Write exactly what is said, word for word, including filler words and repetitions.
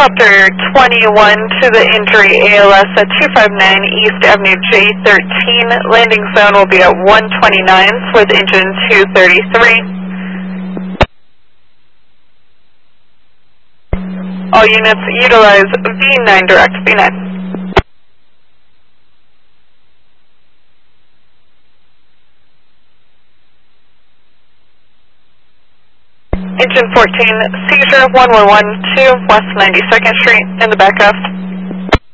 Helicopter twenty-one to the injury A L S at two five nine East Avenue J thirteen. Landing zone will be at one twenty-nine with engine two thirty-three. All units utilize V nine direct, V nine. Engine fourteen, seizure one one one two West ninety-second Street in the back aft.